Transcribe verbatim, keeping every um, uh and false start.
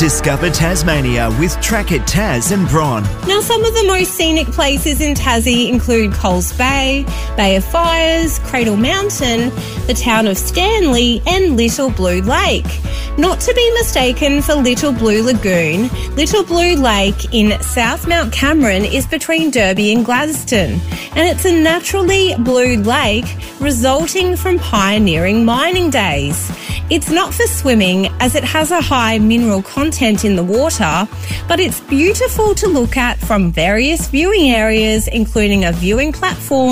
Discover Tasmania with Track It Tas and Bron. Now, some of the most scenic places in Tassie include Coles Bay, Bay of Fires, Cradle Mountain, the town of Stanley and Little Blue Lake. Not to be mistaken for Little Blue Lagoon, Little Blue Lake in South Mount Cameron is between Derby and Gladstone, and it's a naturally blue lake resulting from pioneering mining days. It's not for swimming as it has a high mineral content in the water, but it's beautiful to look at from various viewing areas, including a viewing platform